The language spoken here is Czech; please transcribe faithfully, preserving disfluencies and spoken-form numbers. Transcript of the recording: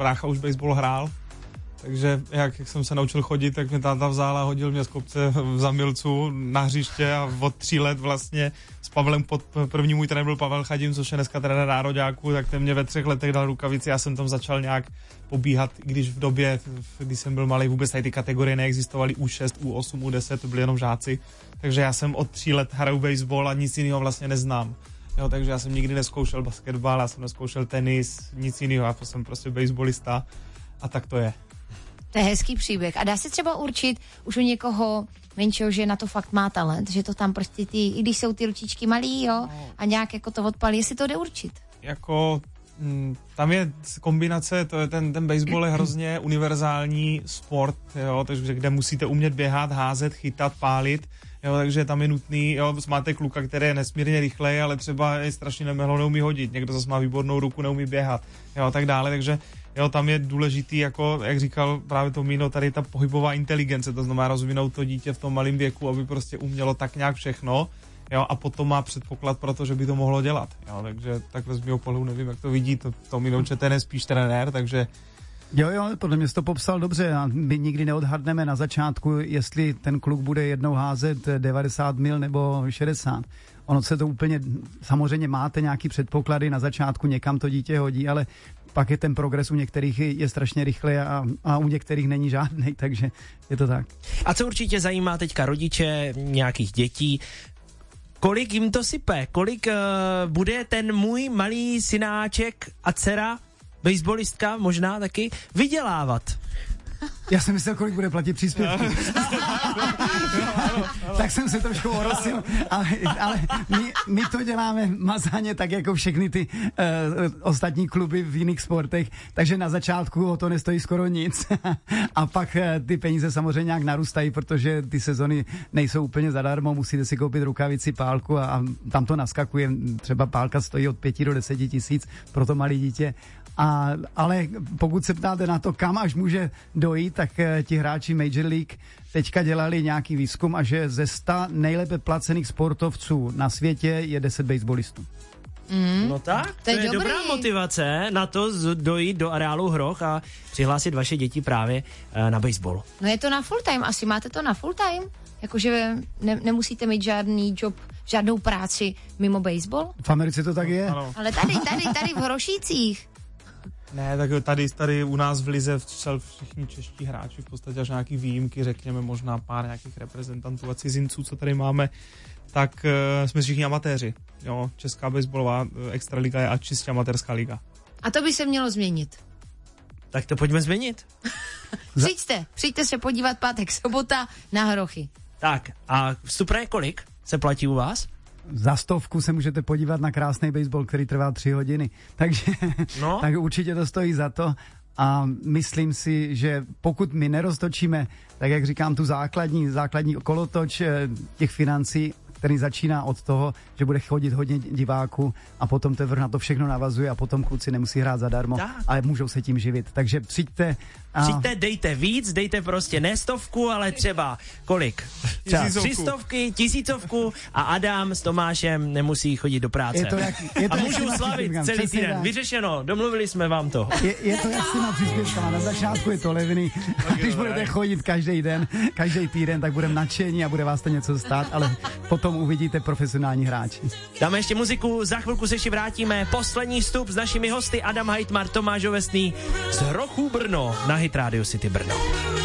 brácha už baseball hrál, takže jak, jak jsem se naučil chodit, tak mě táta vzal a hodil mě z kopce v Zamilcu na hřiště a od tří let vlastně s Pavlem, pod, první můj trenér byl Pavel Chadim, což je dneska trenér nároďáků, tak ten mě ve třech letech dal rukavici, já jsem tam začal nějak pobíhat, když v době, když jsem byl malý, vůbec tady ty kategorie neexistovaly U šest, U osm, U deset, to byli jenom žáci, takže já jsem od tří let hraju baseball a nic jiného vlastně neznám. Jo, takže já jsem nikdy neskoušel basketbal, já jsem neskoušel tenis, nic jiného, já jsem prostě baseballista a tak to je. To je hezký příběh. A dá se třeba určit už u někoho menšího, že na to fakt má talent, že to tam prostě ty, i když jsou ty ručičky malý, jo, a nějak jako to odpalí, jestli to jde určit? Jako, m, tam je kombinace, to je ten, ten baseball je hrozně univerzální sport, jo, takže kde musíte umět běhat, házet, chytat, pálit, jo, takže tam je nutný, jo, máte kluka, který je nesmírně rychlej, ale třeba je strašně nemehlo, neumí hodit, někdo zase má výbornou ruku, neumí běhat, jo, a tak dále, takže jo, tam je důležitý, jako, jak říkal právě to Míno, tady ta pohybová inteligence, to znamená rozvinout to dítě v tom malém věku, aby prostě umělo tak nějak všechno, jo, a potom má předpoklad pro to, že by to mohlo dělat, jo, takže takhle z mého pohledu nevím, jak to vidí, to, to Míno ten je spíš trenér, takže Jo, jo, podle mě jsi to popsal dobře a my nikdy neodhadneme na začátku, jestli ten kluk bude jednou házet devadesát mil nebo šedesát. Ono se to úplně, samozřejmě máte nějaký předpoklady na začátku, někam to dítě hodí, ale pak je ten progres u některých je strašně rychlý a, a u některých není žádnej, takže je to tak. A co určitě zajímá teďka rodiče nějakých dětí, kolik jim to sype, kolik uh, bude ten můj malý synáček a dcera, baseballistka možná taky, vydělávat? Já jsem myslel, kolik bude platit příspěvky. Tak jsem se trošku orosil, ale, ale my, my to děláme mazaně tak jako všechny ty uh, ostatní kluby v jiných sportech, takže na začátku o to nestojí skoro nic a pak uh, ty peníze samozřejmě nějak narůstají, protože ty sezony nejsou úplně zadarmo, musíte si koupit rukavici, pálku a, a tam to naskakuje, třeba pálka stojí od pěti do deseti tisíc pro to malé dítě. A, ale pokud se ptáte na to, kam až může dojít, tak eh, ti hráči Major League teďka dělali nějaký výzkum a že ze sta nejlépe placených sportovců na světě je deset baseballistů. Mm, no tak, to, to je, je dobrá motivace na to z, dojít do areálu Hroch a přihlásit vaše děti právě uh, na baseballu. No je to na full time, asi máte to na full time? Jakože ne, nemusíte mít žádný job, žádnou práci mimo baseball? V Americe to tak je. Ano. Ale tady, tady, tady v Hrošících. ne, tak tady, tady u nás v lize všichni čeští hráči v podstatě až nějaký výjimky, řekněme možná pár nějakých reprezentantů a cizinců, co tady máme, tak uh, jsme všichni amatéři. Jo, Česká baseballová extraliga je a čistě amatérská liga. A to by se mělo změnit. Tak to pojďme změnit. Přijďte, přijďte se podívat pátek, sobota na Hrochy. Tak a vstupné kolik se platí u vás? Za stovku se můžete podívat na krásný baseball, který trvá tři hodiny. Takže no. tak určitě to stojí za to. A myslím si, že pokud my neroztočíme, tak jak říkám, tu základní, základní kolotoč těch financí, který začíná od toho, že bude chodit hodně diváků a potom teprve na to všechno navazuje a potom kluci nemusí hrát zadarmo, tak. ale můžou se tím živit. Takže přijďte. A... Přijďte, dejte víc, dejte prostě ne stovku, ale třeba kolik? Třeba tři stovky, tisícovku a Adam s Tomášem nemusí chodit do práce. Je to jak, je to a jak můžu slavit celý přesně týden. tak. Vyřešeno, domluvili jsme vám to. Je, je to jak s těma příspěvkama. Na začátku je to levný. A když budete chodit každý den, každý týden, tak budeme nadšení a bude vás to něco stát, ale potom uvidíte profesionální hráči. Dáme ještě muziku, za chvilku se ještě vrátíme. Poslední vstup s našimi hosty Adam Heitmar, Tomáš Ovesný z Hrochů Brno na Hit Radio City Brno.